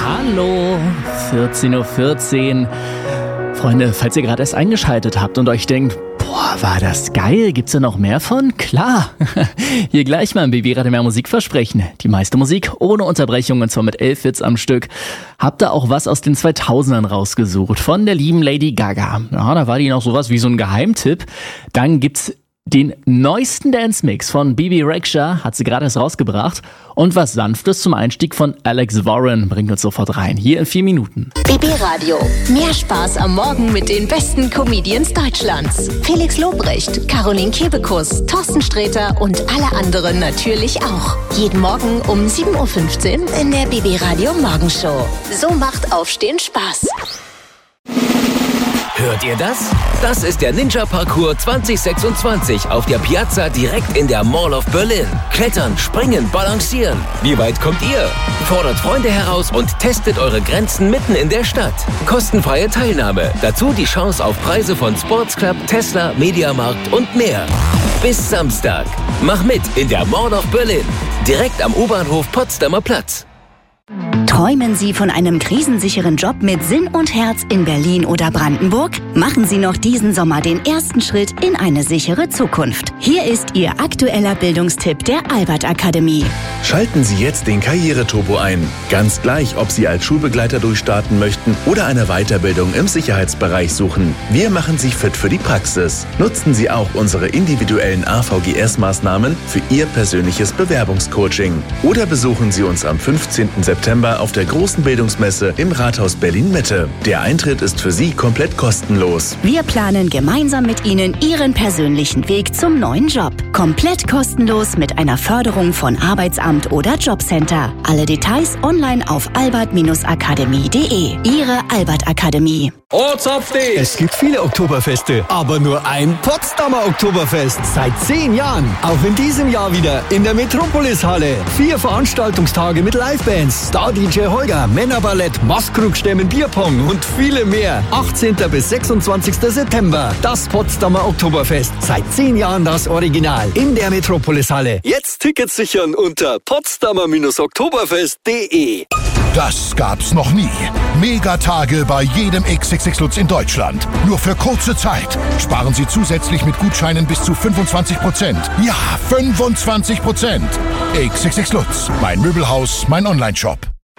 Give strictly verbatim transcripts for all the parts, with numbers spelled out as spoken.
Hallo, vierzehn Uhr vierzehn. Freunde, falls ihr gerade erst eingeschaltet habt und euch denkt, boah, war das geil, gibt's da noch mehr von? Klar, hier gleich mal im B B Radio mehr Musik versprechen. Die meiste Musik ohne Unterbrechung, und zwar mit elf Hits am Stück. Habt ihr auch was aus den zweitausendern rausgesucht von der lieben Lady Gaga. Ja, da war die noch sowas wie so ein Geheimtipp. Dann gibt's den neuesten Dance-Mix von Bibi Rexha, hat sie gerade erst rausgebracht. Und was Sanftes zum Einstieg von Alex Warren bringt uns sofort rein. Hier in vier Minuten. B B Radio. Mehr Spaß am Morgen mit den besten Comedians Deutschlands. Felix Lobrecht, Caroline Kebekus, Thorsten Sträter und alle anderen natürlich auch. Jeden Morgen um sieben Uhr fünfzehn in der B B Radio Morgenshow. So macht Aufstehen Spaß. Hört ihr das? Das ist der Ninja Parcours zwanzig sechsundzwanzig auf der Piazza direkt in der Mall of Berlin. Klettern, springen, balancieren. Wie weit kommt ihr? Fordert Freunde heraus und testet eure Grenzen mitten in der Stadt. Kostenfreie Teilnahme. Dazu die Chance auf Preise von Sports Club, Tesla, Mediamarkt und mehr. Bis Samstag. Mach mit in der Mall of Berlin. Direkt am U-Bahnhof Potsdamer Platz. Träumen Sie von einem krisensicheren Job mit Sinn und Herz in Berlin oder Brandenburg? Machen Sie noch diesen Sommer den ersten Schritt in eine sichere Zukunft. Hier ist Ihr aktueller Bildungstipp der Albert Akademie. Schalten Sie jetzt den Karriereturbo ein. Ganz gleich, ob Sie als Schulbegleiter durchstarten möchten oder eine Weiterbildung im Sicherheitsbereich suchen. Wir machen Sie fit für die Praxis. Nutzen Sie auch unsere individuellen A V G S-Maßnahmen für Ihr persönliches Bewerbungscoaching. Oder besuchen Sie uns am fünfzehnten September auf der großen Bildungsmesse im Rathaus Berlin-Mitte. Der Eintritt ist für Sie komplett kostenlos. Wir planen gemeinsam mit Ihnen Ihren persönlichen Weg zum neuen Job. Komplett kostenlos mit einer Förderung von Arbeitsamt oder Jobcenter. Alle Details online auf albert akademie punkt de. Ihre Albert Akademie. Ortsupdate! Es gibt viele Oktoberfeste, aber nur ein Potsdamer Oktoberfest. Seit zehn Jahren. Auch in diesem Jahr wieder in der Metropolis-Halle. Vier Veranstaltungstage mit Livebands, Star-D J Holger, Männerballett, Maskrugstämmen, Bierpong und viele mehr. achtzehnten bis sechsundzwanzigsten September. Das Potsdamer Oktoberfest. Seit zehn Jahren das Original. In der Metropolis-Halle. Jetzt Tickets sichern unter potsdamer oktoberfest punkt de. Das gab's noch nie. Megatage bei jedem X X X Lutz in Deutschland. Nur für kurze Zeit. Sparen Sie zusätzlich mit Gutscheinen bis zu fünfundzwanzig Prozent. Ja, fünfundzwanzig Prozent. X X X Lutz. Mein Möbelhaus, mein Onlineshop.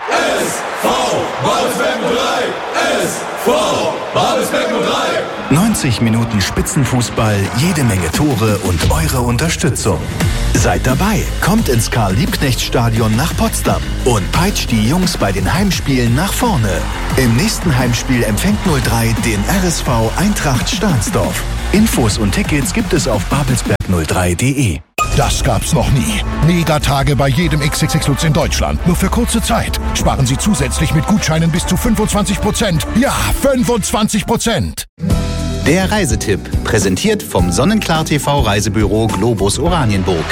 S V Babelsberg null drei. S V Babelsberg null drei. neunzig Minuten Spitzenfußball, jede Menge Tore und eure Unterstützung. Seid dabei, kommt ins Karl-Liebknecht-Stadion nach Potsdam und peitscht die Jungs bei den Heimspielen nach vorne. Im nächsten Heimspiel empfängt null drei den R S V Eintracht Stahnsdorf. Infos und Tickets gibt es auf babelsberg null drei punkt de. Das gab's noch nie. Megatage bei jedem X X X Lutz in Deutschland. Nur für kurze Zeit. Sparen Sie zusätzlich mit Gutscheinen bis zu fünfundzwanzig Prozent. Ja, fünfundzwanzig Prozent. Der Reisetipp, präsentiert vom Sonnenklar T V Reisebüro Globus Oranienburg.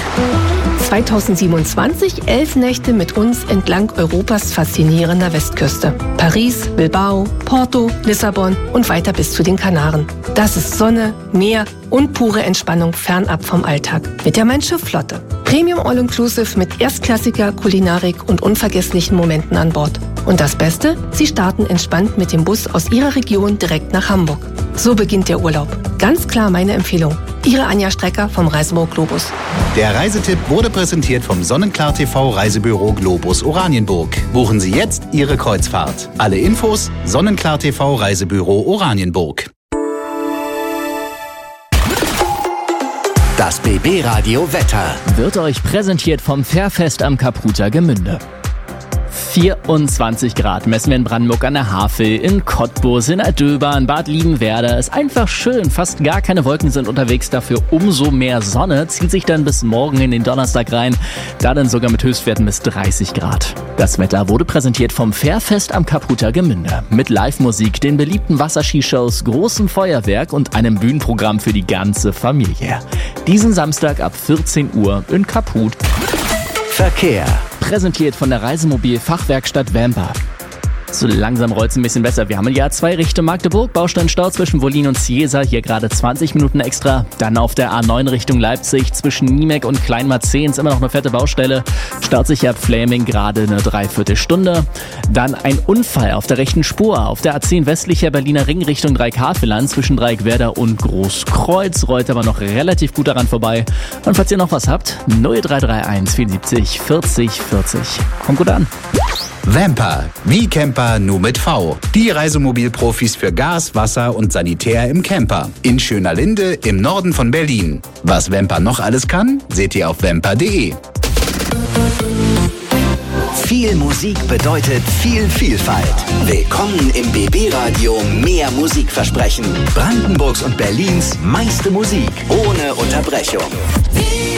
zweitausendsiebenundzwanzig, elf Nächte mit uns entlang Europas faszinierender Westküste. Paris, Bilbao, Porto, Lissabon und weiter bis zu den Kanaren. Das ist Sonne, Meer und pure Entspannung fernab vom Alltag. Mit der Mein Schiff Flotte. Premium All-Inclusive mit erstklassiger Kulinarik und unvergesslichen Momenten an Bord. Und das Beste? Sie starten entspannt mit dem Bus aus Ihrer Region direkt nach Hamburg. So beginnt der Urlaub. Ganz klar meine Empfehlung. Ihre Anja Strecker vom Reisebüro Globus. Der Reisetipp wurde präsentiert vom Sonnenklar T V Reisebüro Globus Oranienburg. Buchen Sie jetzt Ihre Kreuzfahrt. Alle Infos Sonnenklar T V Reisebüro Oranienburg. Das B B Radio Wetter wird euch präsentiert vom Fährfest am Kaputer Gemünde. vierundzwanzig Grad messen wir in Brandenburg an der Havel, in Cottbus, in Adöbern, Bad Liebenwerda. Ist einfach schön, fast gar keine Wolken sind unterwegs, dafür umso mehr Sonne. Zieht sich dann bis morgen in den Donnerstag rein, da dann sogar mit Höchstwerten bis dreißig Grad. Das Wetter wurde präsentiert vom Fährfest am Kaputer Gemünde. Mit Live-Musik, den beliebten Wasserskishows, großem Feuerwerk und einem Bühnenprogramm für die ganze Familie. Diesen Samstag ab vierzehn Uhr in Kaput. Verkehr. Präsentiert von der Reisemobil-Fachwerkstatt Vamper. So langsam rollt es ein bisschen besser. Wir haben ja zwei Richtung Magdeburg, Bausteinstau zwischen Wollin und Ciesa, hier gerade zwanzig Minuten extra. Dann auf der A neun Richtung Leipzig zwischen Niemek und Kleinmarzehns immer noch eine fette Baustelle. Staut sich ab Fläming gerade eine Dreiviertelstunde. Dann ein Unfall auf der rechten Spur. Auf der A zehn westlicher Berliner Ring Richtung Dreieckhaveland zwischen Dreieckwerder und Großkreuz. Rollt aber noch relativ gut daran vorbei. Und falls ihr noch was habt, null drei drei eins vierundsiebzig vierzig vierzig. Kommt gut an. Vamper, wie Camper nur mit V. Die Reisemobilprofis für Gas, Wasser und Sanitär im Camper. In Schönerlinde im Norden von Berlin. Was Vamper noch alles kann, seht ihr auf vamper punkt de. Viel Musik bedeutet viel Vielfalt. Willkommen im B B-Radio Mehr Musikversprechen. Brandenburgs und Berlins meiste Musik ohne Unterbrechung.